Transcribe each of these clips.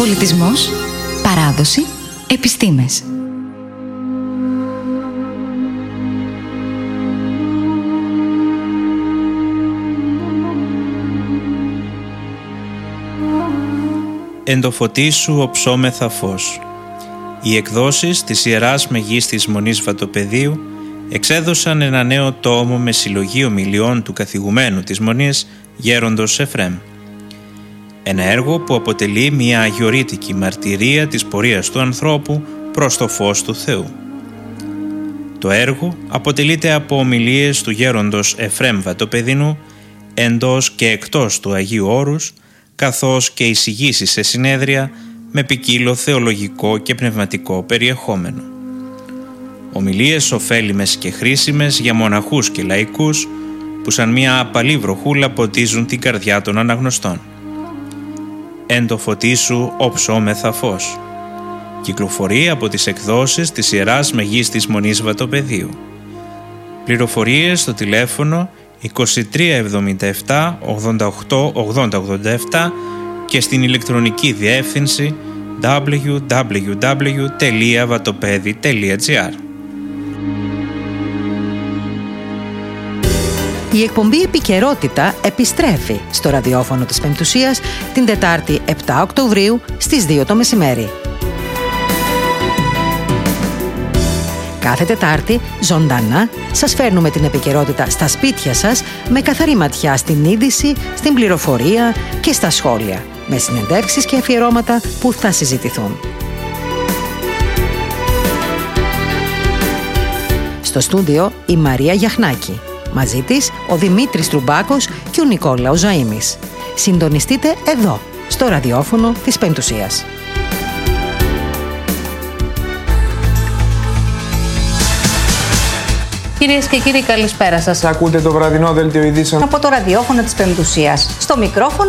Πολιτισμός, παράδοση, επιστήμες. Εν το φωτί σου οψόμεθα φως. Οι εκδόσεις της Ιεράς Μεγίστης Μονής Βατοπεδίου εξέδωσαν ένα νέο τόμο με συλλογή ομιλιών του καθηγουμένου της Μονής Γέροντος Εφρέμ. Ένα έργο που αποτελεί μια αγιορείτικη μαρτυρία της πορείας του ανθρώπου προς το φως του Θεού. Το έργο αποτελείται από ομιλίες του Γέροντος Εφρέμ Βατοπεδινού εντός και εκτός του Αγίου Όρους, καθώς και εισηγήσεις σε συνέδρια με ποικίλο θεολογικό και πνευματικό περιεχόμενο. Ομιλίες ωφέλιμες και χρήσιμες για μοναχούς και λαϊκούς που σαν μια απαλή βροχούλα ποτίζουν την καρδιά των αναγνωστών. Εν το φωτί σου οψόμεθα φως. Κυκλοφορεί από τις εκδόσεις της Ιεράς Μεγίστης Μονής Βατοπεδίου. Πληροφορίες στο τηλέφωνο 2377 88 8087 και στην ηλεκτρονική διεύθυνση www.vatopedi.gr. Η εκπομπή Επικαιρότητα επιστρέφει στο ραδιόφωνο της Πεμπτουσίας την Τετάρτη 7 Οκτωβρίου στις 2 το μεσημέρι. Κάθε Τετάρτη, ζωντανά, σας φέρνουμε την επικαιρότητα στα σπίτια σας με καθαρή ματιά στην είδηση, στην πληροφορία και στα σχόλια, με συνεντεύξεις και αφιερώματα που θα συζητηθούν. Στο στούντιο η Μαρία Γιαχνάκη. Μαζί της ο Δημήτρης Τρουμπάκος και ο Νικόλαος Ζαΐμης. Συντονιστείτε εδώ, στο ραδιόφωνο της Πεμπτουσίας. Κυρίες και κύριοι, καλησπέρα σας. Ακούτε το βραδινό δελτίο ειδήσεων από το ραδιόφωνο της Πεμπτουσίας. Στο μικρόφωνο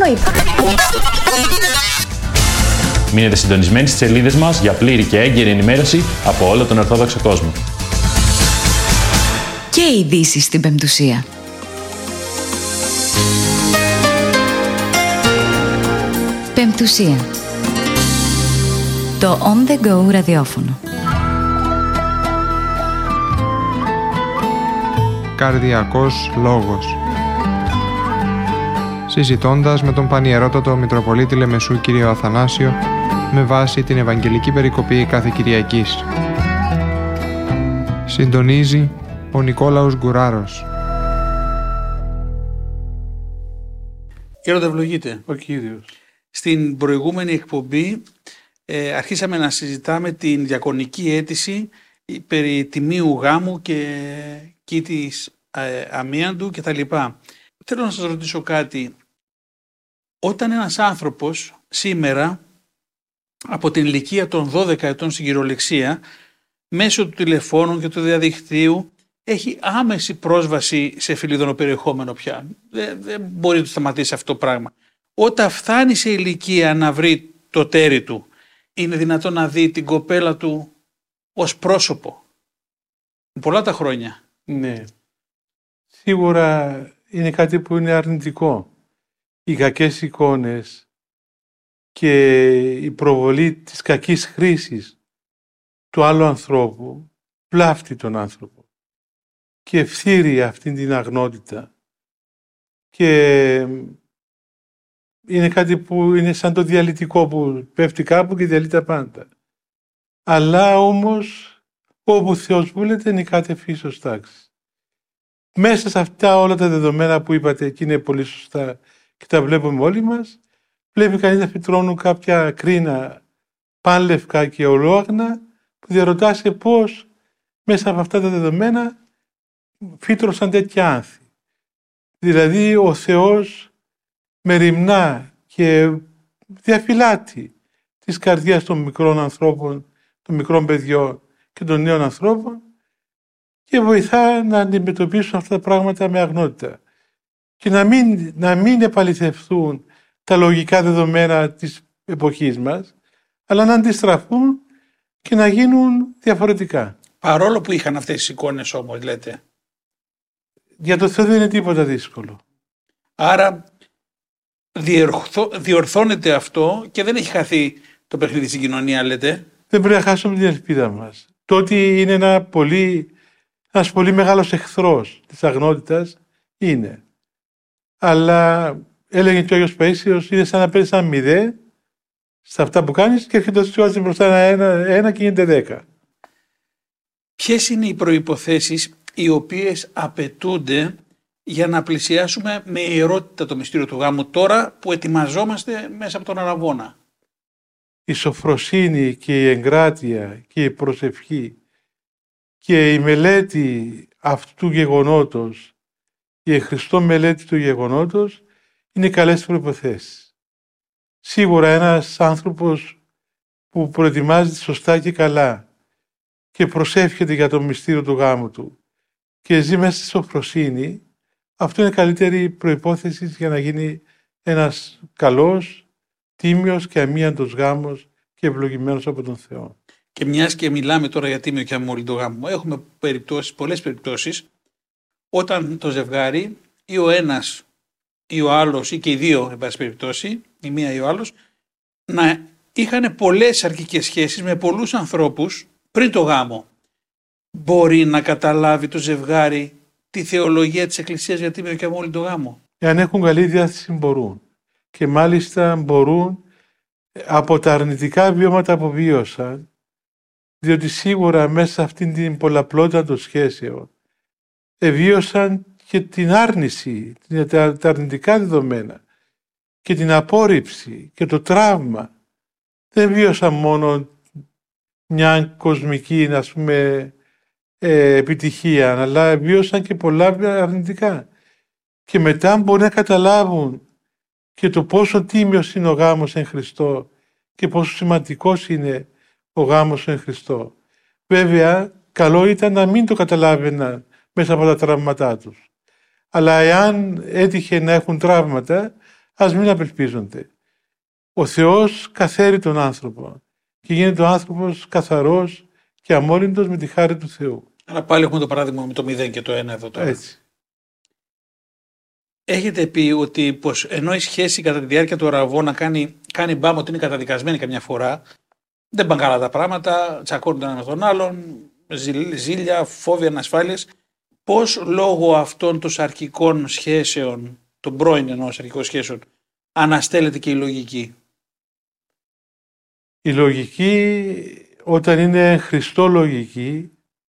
Μείνετε συντονισμένοι στις σελίδες μας για πλήρη και έγκαιρη ενημέρωση από όλο τον Ορθόδοξο κόσμο. Και ειδήσεις στην Πεμπτουσία. Πεμπτουσία. Το On The Go ραδιόφωνο. Καρδιακός λόγος. Συζητώντας με τον Πανιερότατο Μητροπολίτη Λεμεσού κύριο Αθανάσιο με βάση την Ευαγγελική Περικοπή κάθε Κυριακής. Συντονίζει ο Νικόλαος Γκουράρος. Γέροντα, ευλογείτε ο Κύριος. Στην προηγούμενη εκπομπή αρχίσαμε να συζητάμε την διακονική αίτηση περί τιμίου γάμου και της αμίαντου και τα λοιπά. Θέλω να σας ρωτήσω κάτι. Όταν ένας άνθρωπος σήμερα από την ηλικία των 12 ετών στην κυριολεξία μέσω του τηλεφώνου και του διαδικτύου έχει άμεση πρόσβαση σε φιλίδωνο περιεχόμενο πια. Δεν μπορεί να το σταματήσει αυτό το πράγμα. Όταν φτάνει σε ηλικία να βρει το τέρι του, είναι δυνατόν να δει την κοπέλα του ως πρόσωπο. Πολλά τα χρόνια. Ναι. Σίγουρα είναι κάτι που είναι αρνητικό. Οι κακές εικόνες και η προβολή της κακής χρήσης του άλλου ανθρώπου βλάφτει τον άνθρωπο και ευθύρει αυτήν την αγνότητα και είναι κάτι που είναι σαν το διαλυτικό που πέφτει κάπου και διαλύει τα πάντα. Αλλά όμως όπου Θεός βούλεται νικάται φύσεως τάξης. Μέσα σε αυτά όλα τα δεδομένα που είπατε και είναι πολύ σωστά και τα βλέπουμε όλοι μας, βλέπει κανείς να φυτρώνουν κάποια κρίνα πάνλευκα και ολόαγνα που διαρωτάσαι πώς μέσα από αυτά τα δεδομένα φύτρωσαν τέτοια άνθη. Δηλαδή ο Θεός μεριμνά και διαφυλάττει τις καρδιές των μικρών ανθρώπων, των μικρών παιδιών και των νέων ανθρώπων και βοηθά να αντιμετωπίσουν αυτά τα πράγματα με αγνότητα και να μην επαληθευτούν τα λογικά δεδομένα της εποχής μας, αλλά να αντιστραφούν και να γίνουν διαφορετικά. Παρόλο που είχαν αυτές τις εικόνες όμως, λέτε. Για το Θεό δεν είναι τίποτα δύσκολο. Άρα διορθώνεται αυτό και δεν έχει χαθεί το παιχνίδι στην κοινωνία, λέτε. Δεν πρέπει να χάσουμε την ελπίδα μας. Το ότι είναι ένας πολύ μεγάλος εχθρός της αγνότητας είναι. Αλλά έλεγε και ο Άγιος Παΐσιος, είναι σαν να παίρνεις ένα 0 σε αυτά που κάνεις και έρχεται ο Άγιος μπροστά ένα και γίνεται 10. Ποιες είναι οι προϋποθέσεις οι οποίες απαιτούνται για να πλησιάσουμε με ιερότητα το μυστήριο του γάμου τώρα που ετοιμαζόμαστε μέσα από τον Αραβώνα? Η σοφροσύνη και η εγκράτεια και η προσευχή και η μελέτη αυτού του γεγονότος, η χριστό μελέτη του γεγονότος είναι καλές προϋποθέσεις. Σίγουρα ένας άνθρωπος που προετοιμάζεται σωστά και καλά και προσεύχεται για το μυστήριο του γάμου του και ζει μέσα στη σοφροσύνη, αυτό είναι καλύτερη προϋπόθεση για να γίνει ένας καλός, τίμιος και αμίαντος γάμος και ευλογημένος από τον Θεό. Και μιας και μιλάμε τώρα για τίμιο και αμόλυντο γάμο, έχουμε πολλές περιπτώσεις όταν το ζευγάρι ή ο ένας ή ο άλλος ή και οι δύο, εν πάση περιπτώσει, η μία ή ο άλλος, να είχαν πολλές αρκικές σχέσεις με πολλούς ανθρώπους πριν το γάμο. Μπορεί να καταλάβει το ζευγάρι τη θεολογία της Εκκλησίας για τίμιο και αμόλυντο γάμο? Εάν έχουν καλή διάθεση μπορούν. Και μάλιστα μπορούν από τα αρνητικά βιώματα που βίωσαν, διότι σίγουρα μέσα σε αυτήν την πολλαπλότητα των σχέσεων βίωσαν και την άρνηση, τα αρνητικά δεδομένα και την απόρριψη και το τραύμα. Δεν βίωσαν μόνο μια κοσμική, ας πούμε, επιτυχία, αλλά βίωσαν και πολλά αρνητικά. Και μετά μπορεί να καταλάβουν και το πόσο τίμιος είναι ο γάμος εν Χριστώ και πόσο σημαντικός είναι ο γάμος εν Χριστώ. Βέβαια, καλό ήταν να μην το καταλάβαιναν μέσα από τα τραύματά τους. Αλλά εάν έτυχε να έχουν τραύματα, ας μην απελπίζονται. Ο Θεός καθαίρει τον άνθρωπο και γίνεται ο άνθρωπος καθαρός και αμόλυντος με τη χάρη του Θεού. Αλλά πάλι έχουμε το παράδειγμα με το 0 και το 1 εδώ τώρα. Έτσι. Έχετε πει ότι πως ενώ η σχέση κατά τη διάρκεια του Αραβώνα κάνει μπάμ ότι είναι καταδικασμένη καμιά φορά, δεν πάνε καλά τα πράγματα, τσακώνονται ένα με τον άλλον, ζήλια, φόβοι, ανασφάλειες, πώς λόγω αυτών των σαρκικών σχέσεων, των πρώην ενός σαρκικών σχέσεων, αναστέλλεται και η λογική? Η λογική, όταν είναι Χριστό λογική,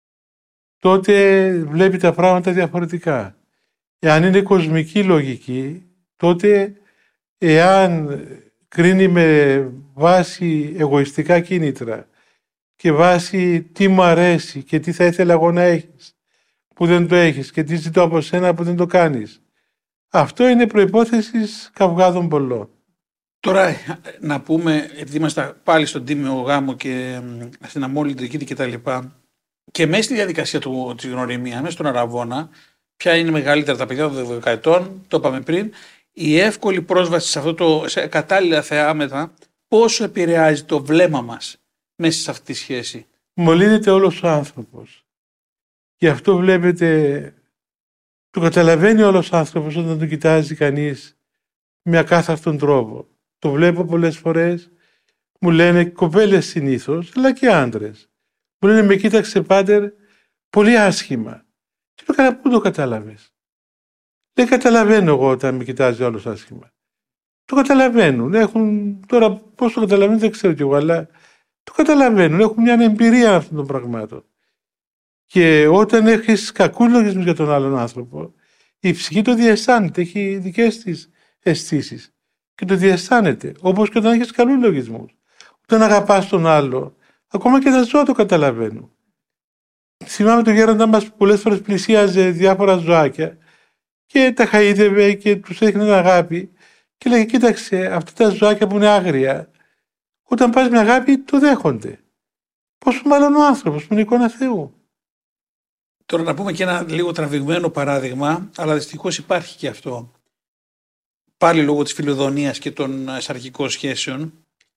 τότε βλέπει τα πράγματα διαφορετικά. Εάν είναι κοσμική λογική, τότε εάν κρίνει με βάση εγωιστικά κίνητρα και βάση τι μου αρέσει και τι θα ήθελα εγώ να έχεις που δεν το έχεις και τι ζητώ από σένα που δεν το κάνεις, αυτό είναι προϋπόθεση καυγάδων πολλών. Τώρα να πούμε, επειδή είμαστε πάλι στον τίμιο γάμο και στην αμόλυντη κήτη και τα λοιπά, και μέσα στη διαδικασία της γνωριμίας, μέσα στον Αραβώνα, ποια είναι μεγαλύτερα τα παιδιά των 12 ετών, το είπαμε πριν, η εύκολη πρόσβαση σε κατάλληλα θεάματα, πόσο επηρεάζει το βλέμμα μας μέσα σε αυτή τη σχέση? Μολύνεται όλος ο άνθρωπος. Γι' αυτό βλέπετε, το καταλαβαίνει όλος ο άνθρωπος όταν το κοιτάζει κανείς με ακάθαρτον τρόπο. Το βλέπω πολλές φορές, μου λένε κοπέλες συνήθως, αλλά και άντρες. Μου λένε με κοίταξε πάτερ πολύ άσχημα. Και το καλά, πού το κατάλαβες? Δεν καταλαβαίνω εγώ όταν με κοιτάζει όλος άσχημα. Το καταλαβαίνουν. Τώρα πώς το καταλαβαίνουν δεν ξέρω κι εγώ, αλλά το καταλαβαίνουν. Έχουν μια εμπειρία αυτών των πραγμάτων. Και όταν έχεις κακούς λογισμούς για τον άλλον άνθρωπο, η ψυχή το διαισθάνεται, έχει δικές της αισθήσεις και το διαισθάνεται. Όπως και όταν έχεις καλούς λογισμούς. Όταν αγαπάς τον άλλο, ακόμα και τα ζώα το καταλαβαίνουν. Θυμάμαι τον γέροντα μας που πολλές φορές πλησίαζε διάφορα ζωάκια και τα χαΐδευε και τους έδειχνε αγάπη και λέγε κοίταξε αυτά τα ζωάκια που είναι άγρια, όταν πας με αγάπη το δέχονται. Πόσο μάλλον ο άνθρωπος που είναι εικόνα Θεού. Τώρα να πούμε και ένα λίγο τραβηγμένο παράδειγμα, αλλά δυστυχώς υπάρχει και αυτό. Πάλι λόγω της φιλοδονίας και των σαρκικών σχέσεων.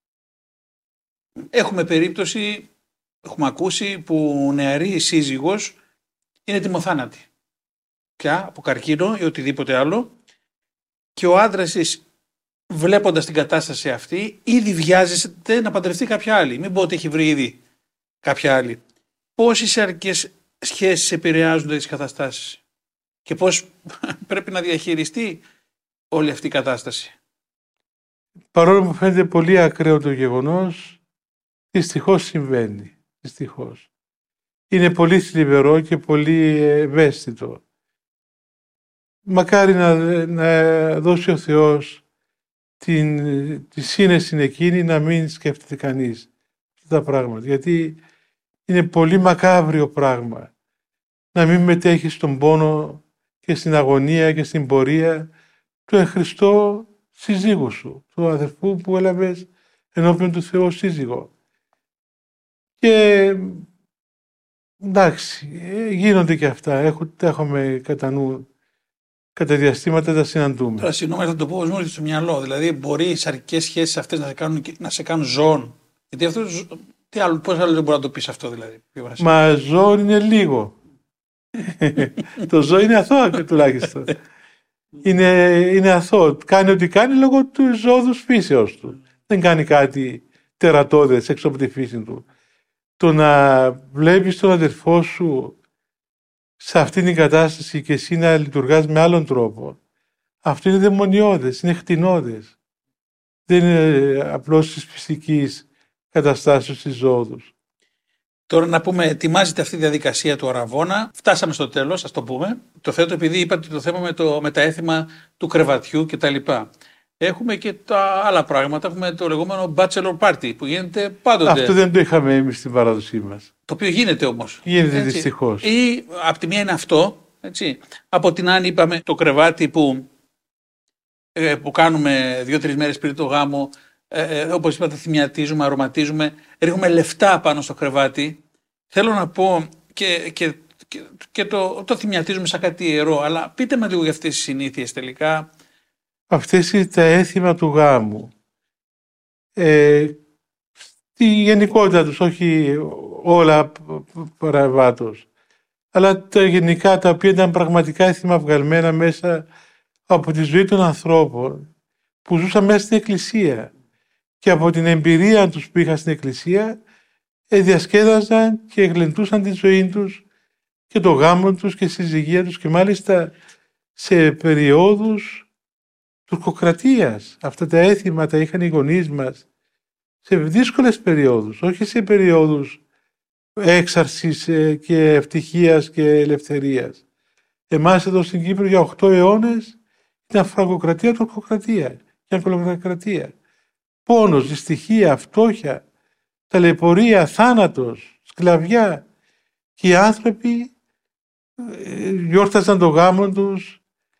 Έχουμε περίπτωση, έχουμε ακούσει, που νεαρή σύζυγος είναι τιμοθάνατη. Πια από καρκίνο ή οτιδήποτε άλλο. Και ο άντρας της βλέποντας την κατάσταση αυτή, ήδη βιάζεται να παντρευτεί κάποια άλλη. Μην πω ότι έχει βρει ήδη κάποια άλλη. Πώς οι σαρκικές σχέσεις επηρεάζονται τις καταστάσεις και πώς πρέπει να διαχειριστεί όλη αυτή η κατάσταση? Παρόλο που φαίνεται πολύ ακραίο το γεγονός, δυστυχώς συμβαίνει. Δυστυχώς. Είναι πολύ θλιβερό και πολύ ευαίσθητο. Μακάρι να δώσει ο Θεός τη σύνεση εκείνη να μην σκέφτεται κανείς αυτά τα πράγματα. Γιατί είναι πολύ μακάβριο πράγμα να μην μετέχει στον πόνο και στην αγωνία και στην πορεία του εν Χριστώ σύζυγου σου, του αδερφού που έλαβες ενώπιον του Θεού σύζυγο. Και εντάξει, γίνονται και αυτά, έχουμε κατά νου, κατά διαστήματα τα συναντούμε. Τώρα, συγγνώμη, θα το πω μόνο στο μυαλό. Δηλαδή, μπορεί οι σαρκικές σχέσεις αυτές να σε κάνουν ζώων. Γιατί αυτό, πώς άλλο δεν μπορεί να το πεις αυτό, δηλαδή? Μα ζώων είναι λίγο. Το ζώο είναι αθώο τουλάχιστον. Είναι αθώο. Κάνει ό,τι κάνει λόγω του ζώδους φύσεως του. Δεν κάνει κάτι τερατώδες έξω από τη φύση του. Το να βλέπεις τον αδερφό σου σε αυτήν την κατάσταση και εσύ να λειτουργάς με άλλον τρόπο, αυτό είναι δαιμονιώδες, είναι χτηνώδες. Δεν είναι απλώς της φυσικής καταστάσεως της ζώδους. Τώρα να πούμε, ετοιμάζεται αυτή η διαδικασία του Αραβώνα. Φτάσαμε στο τέλος, ας το πούμε. Το θέτω επειδή είπατε το θέμα με τα έθιμα του κρεβατιού κτλ. Έχουμε και τα άλλα πράγματα. Έχουμε το λεγόμενο bachelor party που γίνεται πάντοτε. Αυτό δεν το είχαμε εμείς στην παράδοσή μας. Το οποίο γίνεται όμως. Γίνεται δυστυχώς. Ή από τη μία είναι αυτό. Έτσι. Από την άλλη είπαμε το κρεβάτι που κάνουμε 2-3 μέρες πριν το γάμο. Όπως είπατε, θυμιατίζουμε, αρωματίζουμε, ρίχνουμε λεφτά πάνω στο κρεβάτι. Θέλω να πω και το θυμιατίζουμε σαν κάτι ιερό, αλλά πείτε με λίγο για αυτές τις συνήθειες τελικά. Αυτές είναι τα έθιμα του γάμου. Στη γενικότητα τους, όχι όλα παραβάτως, αλλά τα γενικά τα οποία ήταν πραγματικά έθιμα βγαλμένα μέσα από τη ζωή των ανθρώπων που ζούσαν μέσα στην Εκκλησία. Και από την εμπειρία τους που είχαν στην Εκκλησία διασκέδαζαν και εγλεντούσαν τη ζωή τους και το γάμο τους και συζυγία τους και μάλιστα σε περιόδους τουρκοκρατίας. Αυτά τα έθιμα τα είχαν οι γονείς μας σε δύσκολες περιόδους, όχι σε περιόδους έξαρσης και ευτυχίας και ελευθερίας. Εμάς εδώ στην Κύπρο για 8 αιώνες ήταν φραγκοκρατία, τουρκοκρατία και αγκολοκρατία. Πόνος, δυστυχία, φτώχεια, ταλαιπωρία, θάνατος, σκλαβιά. Και οι άνθρωποι γιόρταζαν το γάμο τους,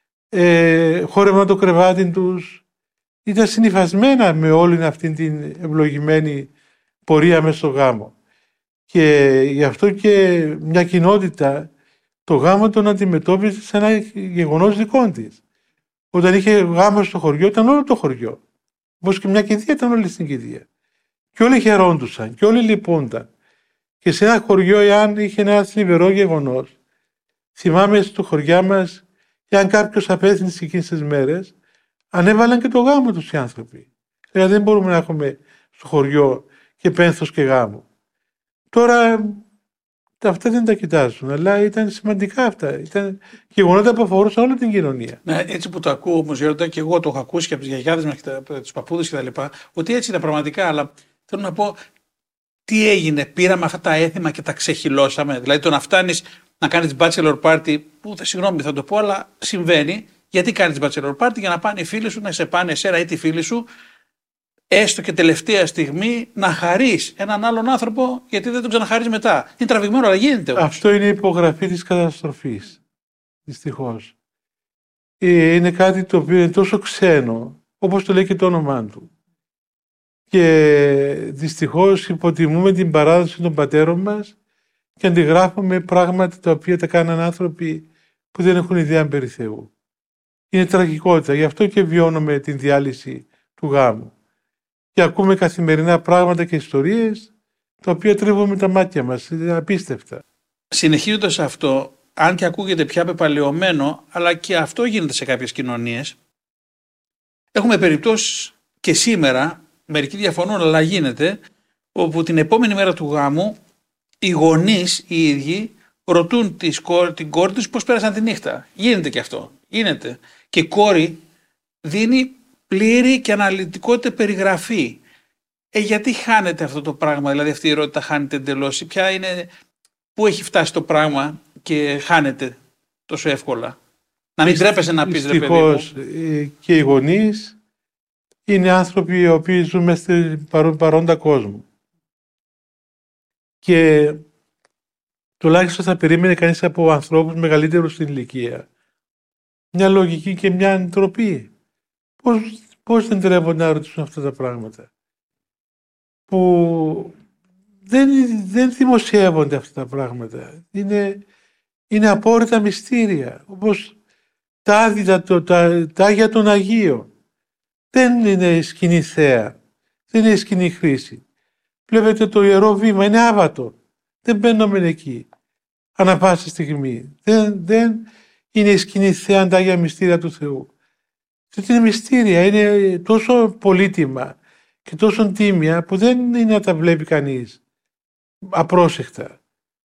χόρευαν το κρεβάτι τους. Ήταν συνυφασμένα με όλη αυτή την ευλογημένη πορεία μέσα στο γάμο. Και γι' αυτό και μια κοινότητα το γάμο τον αντιμετώπιζε σαν ένα γεγονός δικό της. Όταν είχε γάμο στο χωριό ήταν όλο το χωριό. Όπως και μια κηδεία ήταν όλοι στην κηδεία. Και όλοι χαιρόντουσαν και όλοι λυπούνταν. Και σε ένα χωριό, εάν είχε ένα θλιβερό γεγονός, θυμάμαι στο χωριά μας, εάν κάποιος απέθυνε εκείνες τις μέρες, ανέβαλαν και το γάμο τους οι άνθρωποι. Δηλαδή δεν μπορούμε να έχουμε στο χωριό και πένθος και γάμο. Τώρα αυτά δεν τα κοιτάζουν, αλλά ήταν σημαντικά αυτά. Ήταν γεγονότα που αφορούσαν όλη την κοινωνία. Ναι, έτσι που το ακούω όμως, Γιώργο, και εγώ το έχω ακούσει και από τις γιαγιάδες μας και από τους παππούδες κτλ. Ότι έτσι ήταν πραγματικά, αλλά θέλω να πω τι έγινε. Πήραμε αυτά τα έθιμα και τα ξεχυλώσαμε. Δηλαδή το να φτάνεις να κάνεις bachelor party, που συγγνώμη θα το πω, αλλά συμβαίνει. Γιατί κάνεις bachelor party? Για να πάνε οι φίλοι σου να σε πάνε εσένα ή τη φίλη σου, έστω και τελευταία στιγμή, να χαρείς έναν άλλον άνθρωπο, γιατί δεν τον ξαναχαρείς μετά. Είναι τραβηγμένο, αλλά γίνεται όμως. Αυτό είναι η υπογραφή της καταστροφής. Δυστυχώς. Είναι κάτι το οποίο είναι τόσο ξένο, όπως το λέει και το όνομά του. Και δυστυχώς υποτιμούμε την παράδοση των πατέρων μας και αντιγράφουμε πράγματα τα οποία τα κάναν άνθρωποι που δεν έχουν ιδέα περί Θεού. Είναι τραγικότητα. Γι' αυτό και βιώνουμε την διάλυση του γάμου. Και ακούμε καθημερινά πράγματα και ιστορίες τα οποία τρίβουμε τα μάτια μας. Είναι απίστευτα. Συνεχίζοντας αυτό, αν και ακούγεται πια πεπαλαιωμένο, αλλά και αυτό γίνεται σε κάποιες κοινωνίες, Έχουμε περιπτώσεις και σήμερα, μερικοί διαφωνούν, αλλά γίνεται, όπου την επόμενη μέρα του γάμου οι γονείς οι ίδιοι ρωτούν την κόρη τους πώς πέρασαν τη νύχτα. Γίνεται και αυτό. Γίνεται. Και η κόρη δίνει πλήρη και αναλυτικότητα περιγραφή. Γιατί χάνεται αυτό το πράγμα, δηλαδή αυτή η ερώτηση χάνεται εντελώς? Πού έχει φτάσει το πράγμα και χάνεται τόσο εύκολα? Να μην τρέπεσαι να πεις, ρε παιδί μου. Και οι γονείς είναι άνθρωποι οι οποίοι ζουν μέσα στην παρόντα κόσμο. Και τουλάχιστον θα περίμενε κανείς από ανθρώπους μεγαλύτερους στην ηλικία μια λογική και μια ντροπή. Πώς δεν τρέπονται να ρωτήσουν αυτά τα πράγματα, που δεν δημοσιεύονται αυτά τα πράγματα. Είναι απόρριτα μυστήρια, όπως τα Άγια των Αγίων. Δεν είναι σκηνή θέα, δεν είναι σκηνή χρήση. Βλέπετε το Ιερό Βήμα, είναι άβατο. Δεν μπαίνουμε εκεί ανά πάσα στιγμή. Δεν είναι η σκηνή θέα τα Άγια μυστήρια του Θεού. Δεν είναι μυστήρια, είναι τόσο πολύτιμα και τόσο τίμια που δεν είναι να τα βλέπει κανείς απρόσεχτα.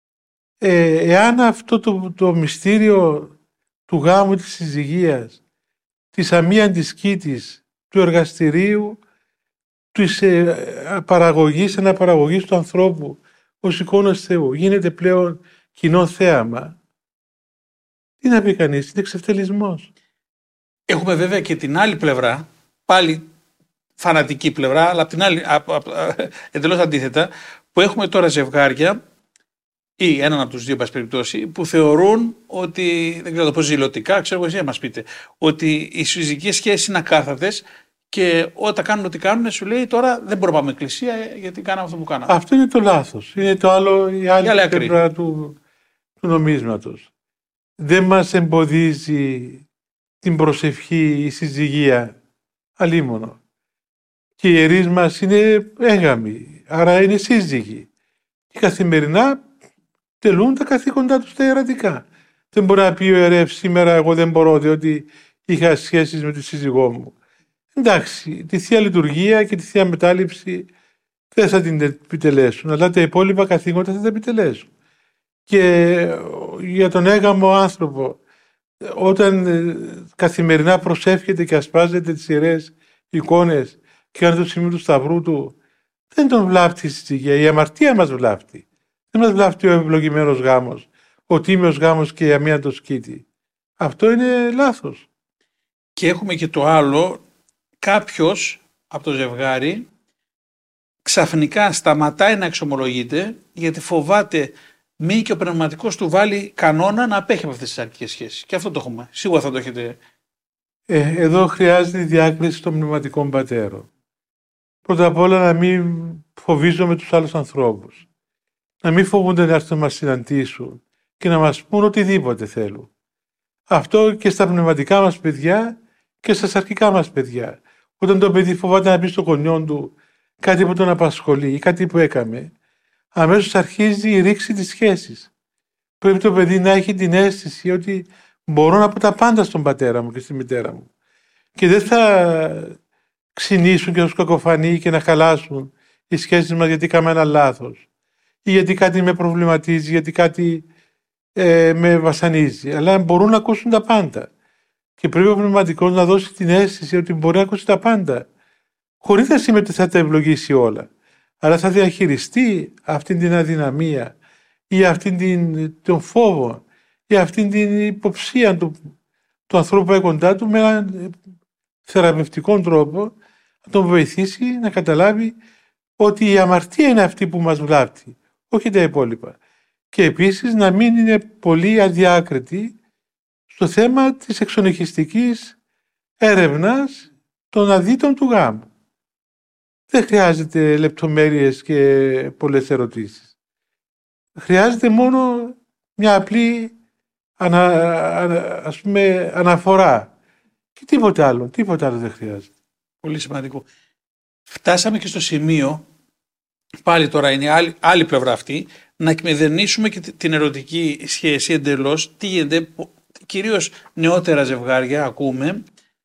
Εάν αυτό το μυστήριο του γάμου, της συζυγίας, της αμίαντης κήτης, του εργαστηρίου, της αναπαραγωγής του ανθρώπου ως εικόνας Θεού γίνεται πλέον κοινό θέαμα, τι να πει κανείς, είναι εξευτελισμός. Έχουμε βέβαια και την άλλη πλευρά, πάλι φανατική πλευρά, αλλά από την άλλη εντελώς αντίθετα, που έχουμε τώρα ζευγάρια ή έναν από τους δύο, πας περιπτώσει, που θεωρούν ότι, δεν ξέρω το πώς ζηλωτικά, ξέρω εσύ να μας πείτε, ότι οι συζυγικές σχέσεις είναι ακάθαρτες και όταν κάνουν ό,τι κάνουν σου λέει τώρα δεν μπορούμε να πάμε εκκλησία γιατί κάναμε αυτό που κάναμε. Αυτό είναι το λάθος. Είναι το άλλο, η άλλη πλευρά του νομίσματος. Δεν μας εμποδίζει την προσευχή, η συζυγία, αλίμονο. Και οι ιερείς μας είναι έγαμοι, άρα είναι σύζυγοι. Και καθημερινά τελούν τα καθήκοντά τους τα ιερατικά. Δεν μπορεί να πει ο ιερεύς σήμερα εγώ δεν μπορώ διότι είχα σχέσεις με τη σύζυγό μου. Εντάξει, τη Θεία Λειτουργία και τη Θεία Μετάληψη δεν θα την επιτελέσουν, αλλά τα υπόλοιπα καθήκοντα θα τα επιτελέσουν. Και για τον έγαμο άνθρωπο, όταν καθημερινά προσεύχεται και ασπάζεται τις ιερές εικόνες και κάνει το σημείο του σταυρού του, δεν τον βλάπτει η συζυγία, η αμαρτία μας βλάπτει. Δεν μας βλάπτει ο ευλογημένος γάμος, ο τίμιος γάμος και η αμίαντος κήτη. Αυτό είναι λάθος. Και έχουμε και το άλλο, κάποιος από το ζευγάρι ξαφνικά σταματάει να εξομολογείται γιατί φοβάται μη και ο πνευματικός του βάλει κανόνα να απέχει από αυτές τις αρκικές σχέσεις. Και αυτό το έχουμε. Σίγουρα θα το έχετε. Εδώ χρειάζεται η διάκριση των πνευματικών πατέρων. Πρώτα απ' όλα να μην φοβίζουμε τους άλλους ανθρώπους. Να μην φοβούνται να έρθουν να μας συναντήσουν και να μας πούν οτιδήποτε θέλουν. Αυτό και στα πνευματικά μας παιδιά και στα σαρκικά μας παιδιά. Όταν το παιδί φοβάται να πει στο γονιό του κάτι που τον απασχολεί ή κάτι που έκαμε, αμέσως αρχίζει η ρήξη της σχέσης. Πρέπει το παιδί να έχει την αίσθηση ότι μπορώ να πω τα πάντα στον πατέρα μου και στη μητέρα μου. Και δεν θα ξυνήσουν και να τους κακοφανεί και να χαλάσουν οι σχέσεις μας γιατί έκαμε ένα λάθος. Ή γιατί κάτι με προβληματίζει, γιατί κάτι με βασανίζει. Αλλά μπορούν να ακούσουν τα πάντα. Και πρέπει ο πνευματικός να δώσει την αίσθηση ότι μπορεί να ακούσει τα πάντα. Χωρίς να σημαίνει ότι θα τα ευλογήσει όλα. Αλλά θα διαχειριστεί αυτήν την αδυναμία ή αυτήν τον φόβο ή αυτήν την υποψία του ανθρώπου κοντά του με έναν θεραπευτικό τρόπο να τον βοηθήσει να καταλάβει ότι η αμαρτία είναι αυτή που μας βλάπτει, όχι τα υπόλοιπα. Και επίσης να μην είναι πολύ αδιάκριτη στο θέμα της εξονυχιστικής έρευνας των αδίτων του γάμου. Δεν χρειάζεται λεπτομέρειες και πολλές ερωτήσεις. Χρειάζεται μόνο μια απλή αναφορά. Και τίποτα άλλο δεν χρειάζεται. Πολύ σημαντικό. Φτάσαμε και στο σημείο, πάλι τώρα είναι άλλη πλευρά αυτή, να εκμεδενήσουμε και την ερωτική σχέση εντελώς. Τι γίνεται, κυρίως νεότερα ζευγάρια ακούμε,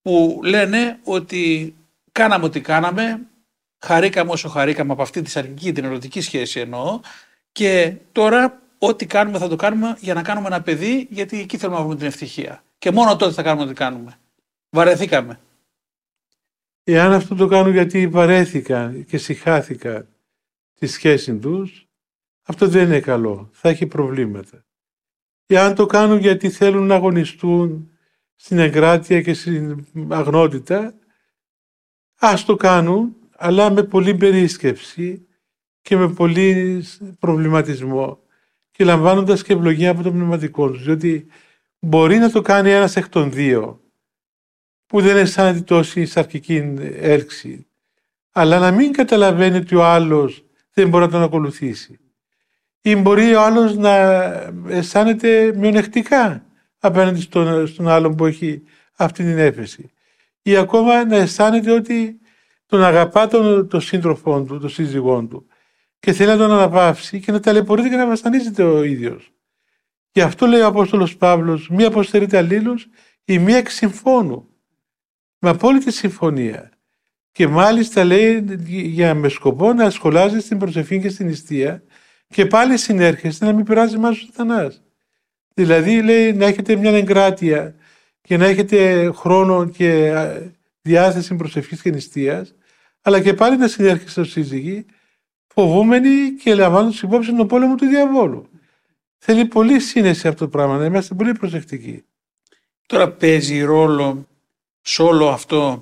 που λένε ότι κάναμε ό,τι κάναμε, χαρήκαμε όσο χαρήκαμε από αυτή τη σαρκική, την ερωτική σχέση εννοώ, και τώρα ό,τι κάνουμε θα το κάνουμε για να κάνουμε ένα παιδί, γιατί εκεί θέλουμε να βρούμε την ευτυχία. Και μόνο τότε θα κάνουμε ό,τι κάνουμε. Βαρεθήκαμε. Εάν αυτό το κάνουν γιατί βαρέθηκαν και συχάθηκαν τη σχέση τους, αυτό δεν είναι καλό. Θα έχει προβλήματα. Εάν το κάνουν γιατί θέλουν να αγωνιστούν στην εγκράτεια και στην αγνότητα, ας το κάνουν, αλλά με πολλή περίσκεψη και με πολύ προβληματισμό και λαμβάνοντας και ευλογία από το πνευματικό τους, διότι μπορεί να το κάνει ένας εκ των δύο που δεν αισθάνεται τόση σαρκική έλξη, αλλά να μην καταλαβαίνει ότι ο άλλος δεν μπορεί να τον ακολουθήσει, ή μπορεί ο άλλος να αισθάνεται μειονεκτικά απέναντι στον άλλον που έχει αυτή την έφεση, ή ακόμα να αισθάνεται ότι τον αγαπά τον σύντροφό του, τον σύζυγό του, και θέλει να τον αναπαύσει και να ταλαιπωρείται και να βασανίζεται ο ίδιος. Γι' αυτό λέει ο Απόστολος Παύλος, μία αποστερείται αλλήλους ή μία εξ συμφώνου. Με απόλυτη συμφωνία. Και μάλιστα λέει για με σκοπό να σχολάζει στην προσευχή και στην νηστεία και πάλι συνέρχεστε να μην πειράζει εμάς ο Σατανάς. Δηλαδή λέει να έχετε μια εγκράτεια και να έχετε χρόνο και διάθεση προσευχής και νηστείας, αλλά και πάλι να συνέρχεστε ως σύζυγοι, φοβούμενοι και λαμβάνοντας υπόψη τον πόλεμο του διαβόλου. Θέλει πολύ σύνεση αυτό το πράγμα, να είμαστε πολύ προσεκτικοί. Τώρα παίζει ρόλο σε όλο αυτό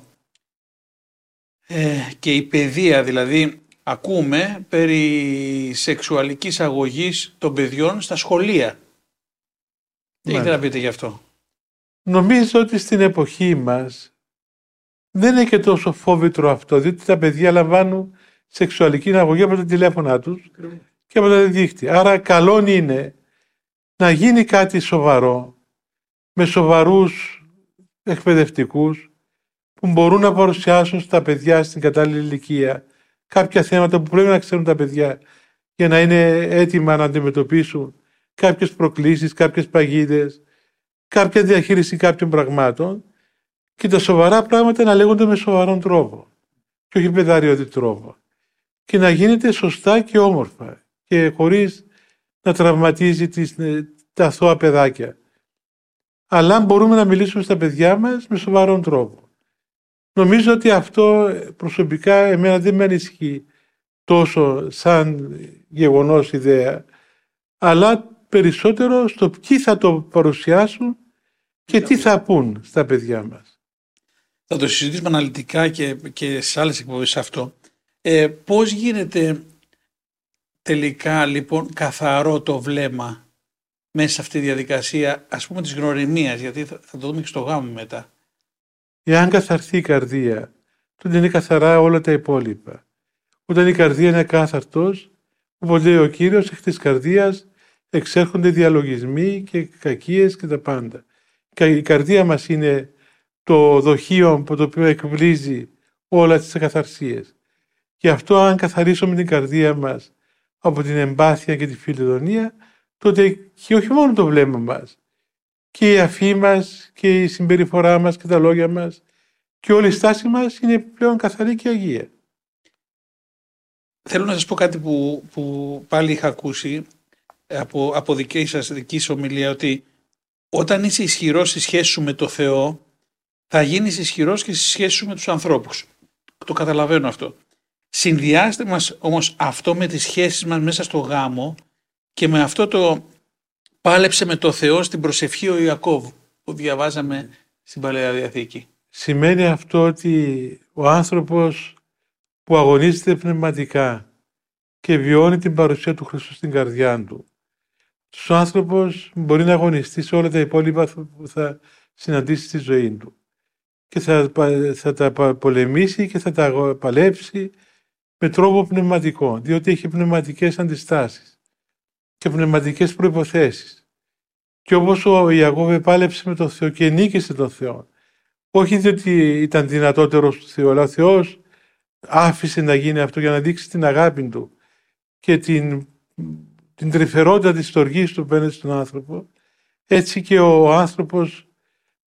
και η παιδεία, δηλαδή ακούμε περί σεξουαλικής αγωγής των παιδιών στα σχολεία. Τι έχετε να πείτε γι' αυτό? Νομίζω ότι στην εποχή μας δεν είναι και τόσο φόβητρο αυτό, διότι τα παιδιά λαμβάνουν σεξουαλική αγωγή από τα τηλέφωνα τους και από τα δίκτυα. Άρα καλό είναι να γίνει κάτι σοβαρό, με σοβαρούς εκπαιδευτικούς που μπορούν να παρουσιάσουν στα παιδιά στην κατάλληλη ηλικία κάποια θέματα που πρέπει να ξέρουν τα παιδιά για να είναι έτοιμα να αντιμετωπίσουν κάποιες προκλήσεις, κάποιες παγίδες, κάποια διαχείριση κάποιων πραγμάτων, και τα σοβαρά πράγματα να λέγονται με σοβαρόν τρόπο και όχι παιδαριώδη τρόπο, και να γίνεται σωστά και όμορφα και χωρίς να τραυματίζει τα αθώα παιδάκια. Αλλά μπορούμε να μιλήσουμε στα παιδιά μας με σοβαρόν τρόπο. Νομίζω ότι αυτό προσωπικά εμένα δεν με ανησυχεί τόσο σαν γεγονός ιδέα, αλλά περισσότερο στο ποιοι θα το παρουσιάσουν και τι θα πούν στα παιδιά μας. Θα το συζητήσουμε αναλυτικά και σε άλλες εκπομπές αυτό. Πώς γίνεται τελικά λοιπόν καθαρό το βλέμμα μέσα σε αυτή τη διαδικασία, ας πούμε, της γνωριμίας, γιατί θα το δούμε και στο γάμο μετά. Εάν καθαρθεί η καρδία, τότε είναι καθαρά όλα τα υπόλοιπα. Όταν η καρδία είναι κάθαρτος, όπως λέει ο Κύριος, εκ της καρδίας εξέρχονται διαλογισμοί και κακίες και τα πάντα. Η καρδία μας είναι το δοχείο από το οποίο εκβλίζει όλα τις ακαθαρσίες. Γι' αυτό αν καθαρίσουμε την καρδία μας από την εμπάθεια και τη φιλιδονία, τότε και όχι μόνο το βλέμμα μας, και η αφή μας και η συμπεριφορά μας και τα λόγια μας και όλη η στάση μας είναι πλέον καθαρή και αγία. Θέλω να σας πω κάτι που πάλι είχα ακούσει από δική σας ομιλία, ότι όταν είσαι ισχυρός στη σχέση σου με το Θεό, θα γίνεις ισχυρός και στη σχέση σου με τους ανθρώπους. Το καταλαβαίνω αυτό. Συνδυάστε μας όμως αυτό με τις σχέσεις μας μέσα στο γάμο και με αυτό το πάλεψε με το Θεό στην προσευχή ο Ιακώβ που διαβάζαμε στην Παλαιά Διαθήκη. Σημαίνει αυτό ότι ο άνθρωπος που αγωνίζεται πνευματικά και βιώνει την παρουσία του Χριστού στην καρδιά του, ο άνθρωπος μπορεί να αγωνιστεί σε όλα τα υπόλοιπα που θα συναντήσει στη ζωή του και θα τα πολεμήσει και θα τα παλέψει με τρόπο πνευματικό, διότι έχει πνευματικές αντιστάσεις και πνευματικές προϋποθέσεις. Και όπως ο Ιακώβ επάλεψε με τον Θεό και νίκησε τον Θεό, όχι διότι ήταν δυνατότερος του Θεού, αλλά ο Θεός άφησε να γίνει αυτό για να δείξει την αγάπη του και την τρυφερότητα της στοργής του απέναντι στον άνθρωπο. Έτσι και ο άνθρωπος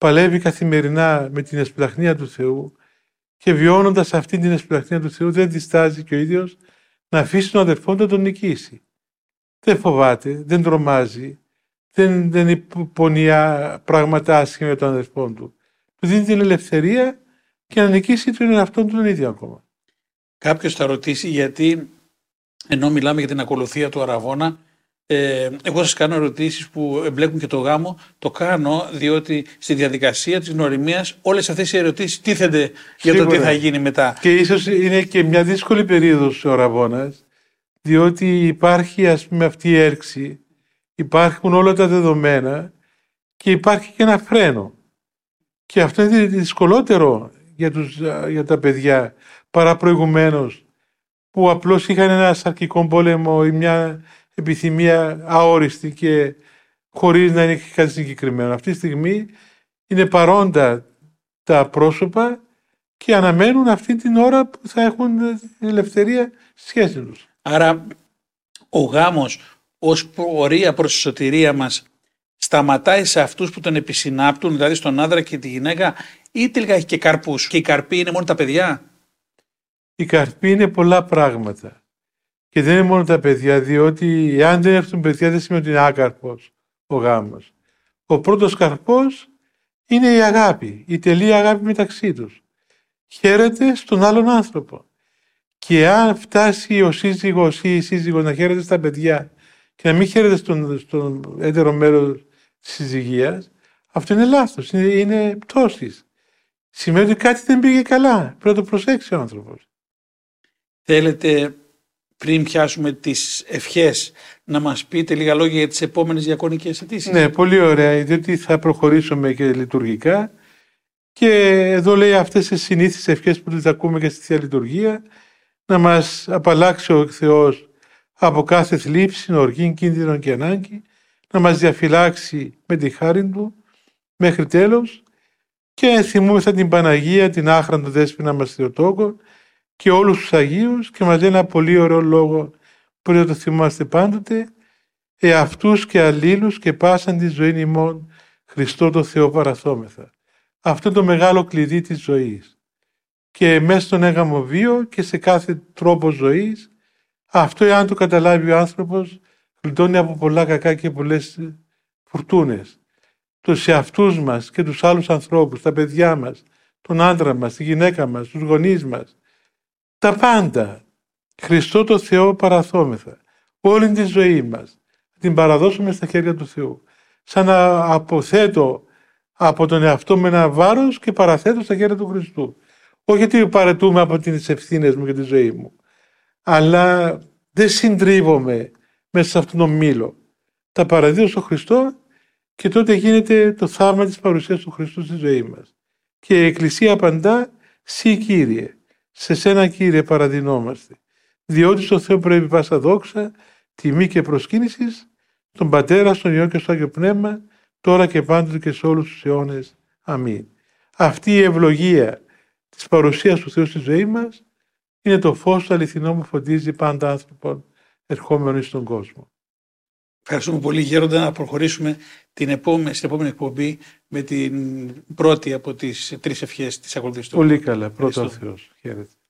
παλεύει καθημερινά με την εσπλαχνία του Θεού και βιώνοντας αυτή την εσπλαχνία του Θεού δεν διστάζει και ο ίδιος να αφήσει τον αδερφό του να τον νικήσει. Δεν φοβάται, δεν τρομάζει, δεν υπονειά πράγματα άσχημα για τον αδερφό του. Του δίνει την ελευθερία και να νικήσει τον εαυτό του τον ίδιο ακόμα. Κάποιος θα ρωτήσει γιατί, ενώ μιλάμε για την ακολουθία του αραβώνα, εγώ σας κάνω ερωτήσεις που εμπλέκουν και το γάμο. Το κάνω διότι στη διαδικασία της γνωριμίας όλες αυτές οι ερωτήσεις τίθενται για το τι θα γίνει μετά. Και ίσως είναι και μια δύσκολη περίοδος ο αραβώνας, διότι υπάρχει αυτή η έρξη, υπάρχουν όλα τα δεδομένα και υπάρχει και ένα φρένο. Και αυτό είναι δυσκολότερο για τα παιδιά παρά προηγουμένως, που απλώς είχαν ένα σαρκικό πόλεμο ή μια επιθυμία αόριστη και χωρίς να είναι κάτι συγκεκριμένο. Αυτή τη στιγμή είναι παρόντα τα πρόσωπα και αναμένουν αυτή την ώρα που θα έχουν την ελευθερία στη σχέση τους. Άρα ο γάμος ως πορεία προς τη σωτηρία μας σταματάει σε αυτούς που τον επισυνάπτουν, δηλαδή στον άντρα και τη γυναίκα, ή τελικά έχει και καρπούς? Και οι καρποί είναι μόνο τα παιδιά? Οι καρποί είναι πολλά πράγματα. Και δεν είναι μόνο τα παιδιά, διότι αν δεν έρθουν παιδιά δεν σημαίνει ότι είναι άκαρπος ο γάμος. Ο πρώτος καρπός είναι η αγάπη, η τελεία αγάπη μεταξύ τους. Χαίρεται στον άλλον άνθρωπο. Και αν φτάσει ο σύζυγος ή η σύζυγος να χαίρεται στα παιδιά και να μην χαίρεται στον έτερο μέρος της συζυγίας, αυτό είναι λάθος, είναι πτώσης. Σημαίνει ότι κάτι δεν πήγε καλά, πρέπει να το προσέξει ο άνθρωπος. Θέλετε, πριν πιάσουμε τις ευχές, να μας πείτε λίγα λόγια για τις επόμενες διακονικές αιτήσεις? Ναι, πολύ ωραία, διότι θα προχωρήσουμε και λειτουργικά. Και εδώ λέει αυτές τις συνήθεις ευχές που τις ακούμε και στη Θεία Λειτουργία, να μας απαλλάξει ο Θεός από κάθε θλίψη, οργή, κίνδυνο και ανάγκη, να μας διαφυλάξει με τη χάρη Του μέχρι τέλος και θυμούμεθα την Παναγία, την άχραντο Δέσποινα μας Θεοτόκο και όλους τους Αγίους και μας λέει ένα πολύ ωραίο λόγο που να το θυμάστε πάντοτε: εαυτούς και αλλήλους και πάσαν τη ζωή ημών Χριστό το Θεό παραθόμεθα. Αυτό είναι το μεγάλο κλειδί της ζωής. Και μέσα στον έγαμο βίο και σε κάθε τρόπο ζωής, αυτό εάν το καταλάβει ο άνθρωπος, γλιτώνει από πολλά κακά και πολλές φουρτούνες. Τους εαυτούς μας και τους άλλους ανθρώπους, τα παιδιά μας, τον άντρα μας, τη γυναίκα μας, τους γονείς μας, τα πάντα. Χριστό το Θεό παραθόμεθα. Όλη τη ζωή μας την παραδώσουμε στα χέρια του Θεού. Σαν να αποθέτω από τον εαυτό με ένα βάρος και παραθέτω στα χέρια του Χριστού. Όχι γιατί παρετούμε από τις ευθύνες μου και τη ζωή μου, αλλά δεν συντρίβομαι μέσα σε αυτόν τον μήλο. Τα παραδίδω στον Χριστό και τότε γίνεται το θαύμα της παρουσίας του Χριστού στη ζωή μας. Και η Εκκλησία απαντά: Συ Κύριε, σε σένα Κύριε παραδεινόμαστε, διότι στο Θεό πρέπει πάσα δόξα, τιμή και προσκύνηση, στον Πατέρα, στον Υιό και στο Άγιο Πνεύμα, τώρα και πάντοτε και σε όλους τους αιώνες. Αμήν. Αυτή η ευλογία της παρουσίας του Θεού στη ζωή μας είναι το φως του αληθινό που φωτίζει πάντα άνθρωπον ερχόμενο στον κόσμο. Ευχαριστούμε πολύ, Γέροντα. Να προχωρήσουμε στην επόμενη εκπομπή με την πρώτη από τις 3 ευχές της ακολουθής του. Πολύ καλά. Πρώτο ο Θεός. Χαίρετε.